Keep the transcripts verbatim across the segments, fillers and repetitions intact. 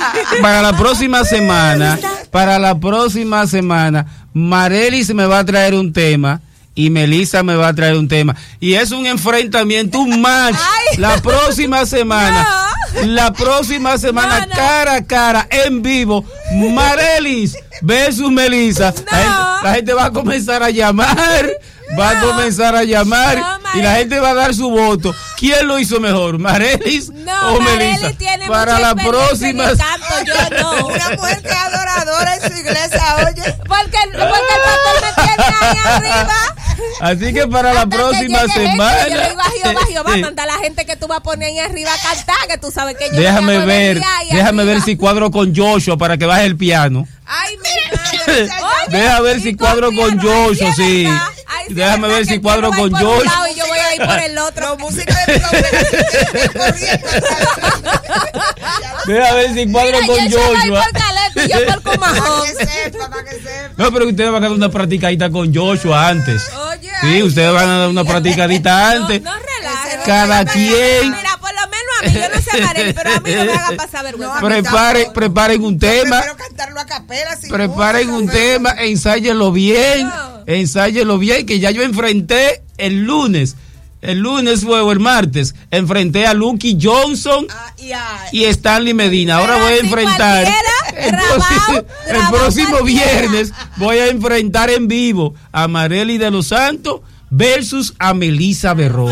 para la próxima semana, para la próxima semana, Marelis me va a traer un tema y Melissa me va a traer un tema. Y es un enfrentamiento, un match. Ay. La próxima semana. No. La próxima semana, no, no. cara a cara, en vivo, Marelis versus Melissa. No. La, gente, la gente va a comenzar a llamar. Va no. a comenzar a llamar no, y la gente va a dar su voto. ¿Quién lo hizo mejor, Marelis no, o Melissa? Para la próxima. Canto, yo no. Una mujer que es adoradora en su iglesia, oye. Porque, porque el pastor me tiene ahí arriba. Así que para la próxima semana. Gente, yo le digo a Jehová, Jehová, manda a la gente que tú vas a poner ahí arriba a cantar, que tú sabes que yo déjame ver, déjame arriba. ver si cuadro con Joshua para que baje el piano. Ay, mi madre. Deja ver si cuadro con Joshua, sí. Ay, déjame ver si cuadro con Joshua. Y yo voy a ir por el otro. Los músicos de corriendo. Deja ver si cuadro con Joshua. Y yo por Comajón. No, pero ustedes van a dar una practicadita con Joshua antes. Oye. Sí, ustedes van a dar una practicadita antes. No, no relajen. Cada quien. Mira, por lo menos a mí, yo no sé Marel, pero a mí no me hagan pasar vergüenza. Preparen, preparen un tema. Pero cantarlo a capela. Preparen un tema, ensáyenlo bien. Ensáyenlo bien, que ya yo enfrenté el lunes. El lunes fue o el martes. Enfrenté a Lucky Johnson ah, y, a, y Stanley Medina. Ahora voy a enfrentar. El próximo, el próximo viernes voy a enfrentar en vivo a Marelis de los Santos versus a Melissa Berroa.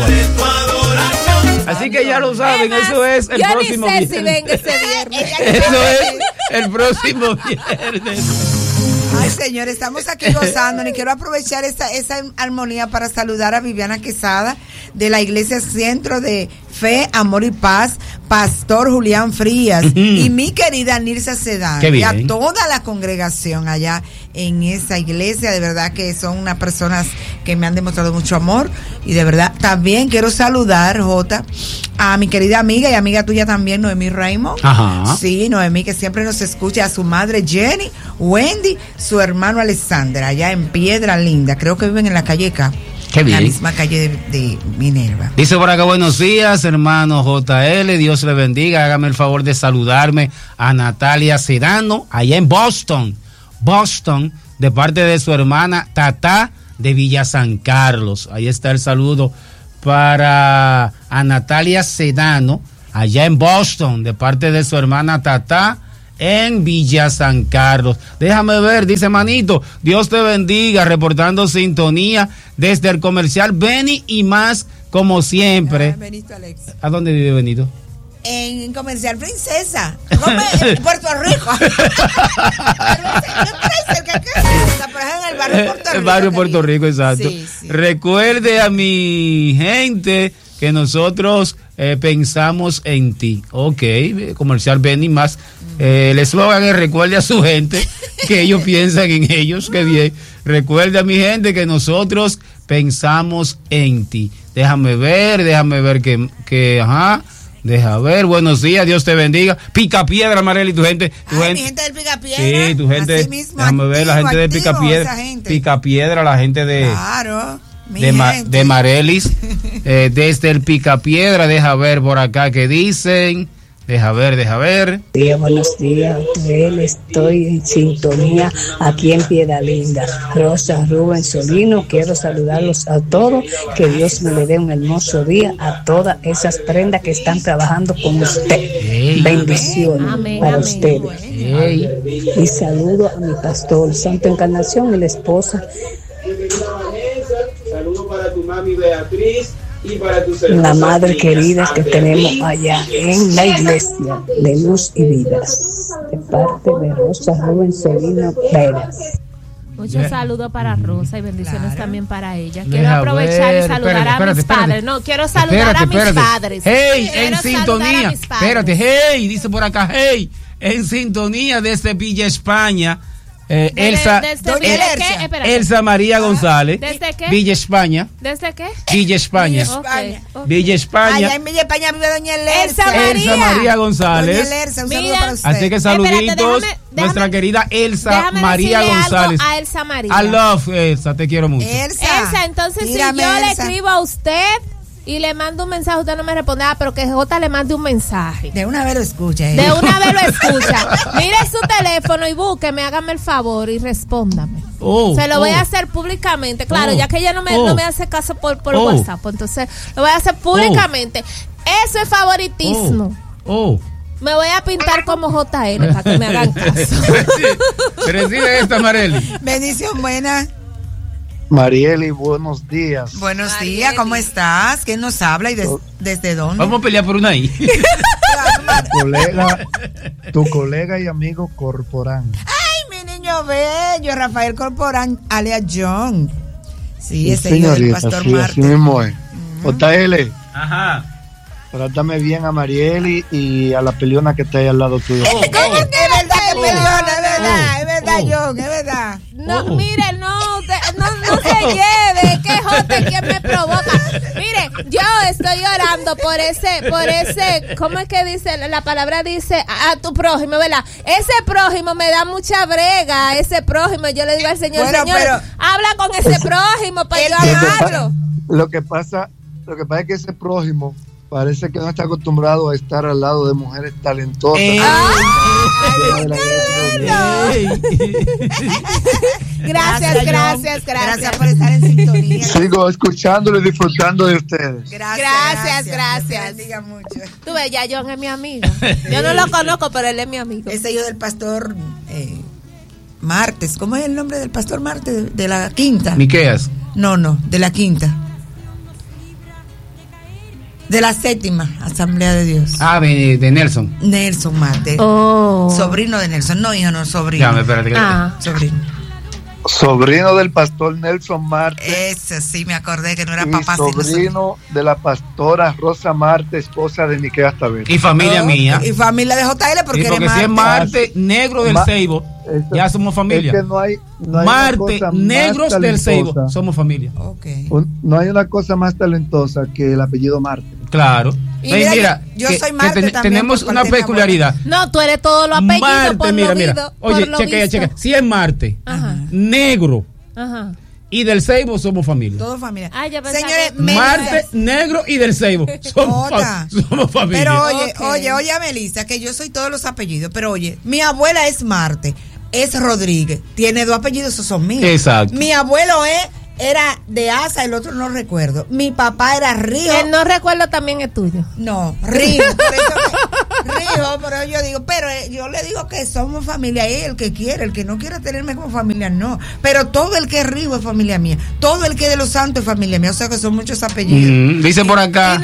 Así que ya lo saben, eso es el yo próximo ni sé viernes. Si venga ese viernes. Eso es el próximo viernes. Ay, señor, estamos aquí gozando y quiero aprovechar esa, esa armonía para saludar a Viviana Quesada de la Iglesia Centro de Fe, Amor y Paz, Pastor Julián Frías uh-huh. y mi querida Nilsa Sedán y a toda la congregación allá en esa iglesia. De verdad que son unas personas que me han demostrado mucho amor y de verdad también quiero saludar, Jota, a mi querida amiga y amiga tuya también, Noemí Raymond. Ajá. Sí, Noemí, que siempre nos escucha, a su madre Jenny, Wendy, su hermano Alexander, allá en Piedra Linda, creo que viven en la calleca. Qué bien. La misma calle de, de Minerva. Dice por acá, buenos días, hermano J L, Dios le bendiga, hágame el favor de saludarme a Natalia Sedano, allá en Boston, Boston, de parte de su hermana Tata de Villa San Carlos. Ahí está el saludo para a Natalia Sedano, allá en Boston, de parte de su hermana Tata en Villa San Carlos. Déjame ver, dice Manito, Dios te bendiga, reportando sintonía desde el comercial Beni y más, como siempre. Ah, Benito Alex. ¿A dónde vive Benito? En Comercial Princesa, en Puerto Rico. En el barrio Puerto Rico. El barrio Puerto Rico, exacto. Sí, sí. Recuerde a mi gente que nosotros eh, pensamos en ti. Ok, Comercial Beni más. Eh, el eslogan es recuerde a su gente que ellos piensan en ellos. Qué bien. Recuerde a mi gente que nosotros pensamos en ti. Déjame ver, déjame ver que, que ajá. Deja ver, buenos días, Dios te bendiga. Picapiedra, Marely, tu gente. Tu Ay, gente. Mi gente del Picapiedra. Sí, tu gente. Así mismo, déjame activo, ver la gente de Picapiedra. Picapiedra, la gente de. Claro. Mi de, ma, gente. de Marelis. eh, desde el Picapiedra, deja ver por acá que dicen. Deja ver, deja ver. Día, buenos días, Joel, estoy en sintonía aquí en Piedra Linda. Rosa, Rubén, Solino, quiero saludarlos a todos, que Dios me le dé un hermoso día a todas esas prendas que están trabajando con usted. Hey, bendiciones amén, para amén, ustedes. Hey. Y saludo a mi pastor, Santa Encarnación y la esposa. Saludo para tu mami Beatriz. La madre querida que tenemos allá en la iglesia de Luz y Vidas, de parte de Rosa Rubén Solino Pérez. Muchos saludos para Rosa y bendiciones claro. también para ella. Quiero Deja aprovechar ver, y saludar espérate, a mis espérate, padres. No, quiero saludar espérate, a mis espérate. padres. Hey, quiero en sintonía. Espérate, hey, dice por acá, hey, en sintonía desde Villa España. Eh, ¿Desde, Elsa, desde Elsa, Elsa María González. ¿Desde qué? Villa España. ¿Desde qué? Villa España. Villa España. Okay, okay. Villa España. Allá en Villa España vive doña Elsa. Elsa María, Elsa María González. Doña Elsa, un Mira, saludo para usted. Así que saluditos, Espérate, déjame, déjame, nuestra querida Elsa déjame María González. A Elsa María. I love Elsa, te quiero mucho. Elsa, Elsa entonces Tírame si yo Elsa. le escribo a usted y le mando un mensaje, usted no me responde, ah, pero que J le mande un mensaje. De una vez lo escucha. ¿eh? De una vez lo escucha. Mire su teléfono y búsqueme, hágame el favor y respóndame. Oh, Se lo oh, voy a hacer públicamente, claro, oh, ya que ella no me, oh, no me hace caso por, por oh, WhatsApp, entonces lo voy a hacer públicamente. Oh, Eso es favoritismo. Oh, oh. Me voy a pintar como J L para que me hagan caso. Recibe esta, Marely. Bendición, buena. Marieli, buenos días. Buenos Marieli. días, ¿cómo estás? ¿Quién nos habla y des, desde dónde? Vamos a pelear por una ahí. tu, colega, tu colega y amigo Corporán. Ay, mi niño bello, Rafael Corporán, alias John. Sí, sí ese hijo del Pastor sí, Marte. Así mismo es. Uh-huh. J L. Ajá. Trátame bien a Marieli y a la peleona que está ahí al lado tuyo. Oh, ¿Cómo oh, que es verdad que peleona? Es verdad, oh, es verdad, oh, John, es verdad. No, oh, mire, no, no, no se lleve, que J quien me provoca. Mire, yo estoy orando por ese, por ese, ¿cómo es que dice? La palabra dice a, a tu prójimo, ¿verdad? Ese prójimo me da mucha brega, ese prójimo, yo le digo al Señor, bueno, Señor, pero, habla con ese prójimo para yo amarlo. Lo que pasa, lo que pasa es que ese prójimo parece que no está acostumbrado a estar al lado de mujeres talentosas. ¡Ey! ¡Ay, gracias, gracias, gracias, gracias por estar en sintonía. Sigo escuchándolo y disfrutando de ustedes. Gracias, gracias. gracias. Bendiga mucho. Tú ves, ya John es mi amigo. Yo no lo conozco, pero él es mi amigo. Ese hijo del pastor eh, Martes. ¿Cómo es el nombre del pastor Martes? De la Quinta. Miqueas. No, no, de la Quinta. De la séptima Asamblea de Dios. Ah, de, de Nelson. Nelson Marte. Oh. Sobrino de Nelson. No, hijo, no, sobrino. Ya, me espérate. Ah, sobrino. Sobrino del pastor Nelson Marte. Ese sí, me acordé que no era papá. Sobrino de la pastora Rosa Marte, esposa de Miqueas Taveras. Y familia oh, mía. Y familia de J L, porque, sí, porque si es Marte, negro del Ma Ceibo, Esto, ya somos familia. Es que no hay, no hay Marte, negros del Ceibo, somos familia. Okay. No hay una cosa más talentosa que el apellido Marte. Claro. Y mira, mira yo, yo soy Marte ten, también. Tenemos una peculiaridad. No, tú eres todo lo apellido. Marte, por mira, lo mira. Vido, Oye, por chequea, chequea. Si es Marte, ajá, negro, ajá, y del Ceibo somos familia. Todo familia. Ay, Señores, Marte, negro y del Ceibo somos, fa somos familia. Pero oye, okay, oye, oye a Melissa, que yo soy todos los apellidos, pero oye, mi abuela es Marte, es Rodríguez, tiene dos apellidos, esos son míos. Exacto. Mi abuelo es era de Asa, el otro no recuerdo. Mi papá era Río. El no recuerdo también es tuyo. No, Río. Por eso me, Río, pero yo digo, pero yo le digo que somos familia. Y el que quiere, el que no quiere tenerme como familia, no. Pero todo el que es Río es familia mía. Todo el que es de los Santos es familia mía. O sea que son muchos apellidos. Mm, dice por acá. Y, y